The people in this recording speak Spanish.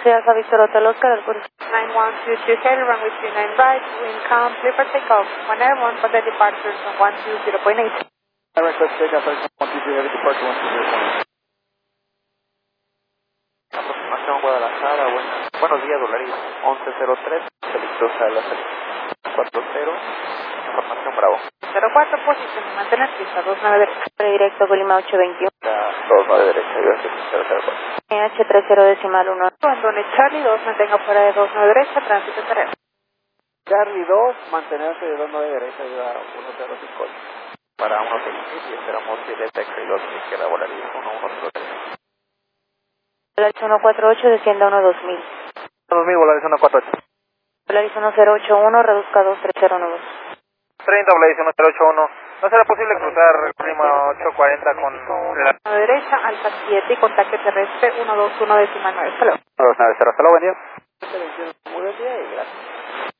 Alfa Victor Hotel Oscar, al curso. 9122 heading runway 29 right, wind calm, clear for takeoff. One airborne for the departure from 120.8. Direct left takeoff, 123 heavy departure 120.8. Aproximación Guadalajara, buenos días, Dolaris 1103, Felicitosa de la salida 40, información Bravo. 04, posición, mantener pista, 29 derecha. Directo, Colima 821. 29 derecha, gracias, 004. H30 decimal 1. Abandone Charlie 2, mantenga fuera de 29 derecha, tránsito terrestre. Charlie 2, mantenerse de 29 derecha, ayuda 105. Para 166 y esperamos si detecta y 2 izquierda Volaris 1103. Volaris 148, descienda 12000. 2000, Volaris 148. Volaris 1081, reduzca 23012. 30, Volaris 1081. ¿No será posible cruzar Prima 840 con la... 9 derecha, Alfa 7 y contacto terrestre 121 decimal 9. Hasta luego. 290, hasta luego, buen día. Muy buen día y gracias.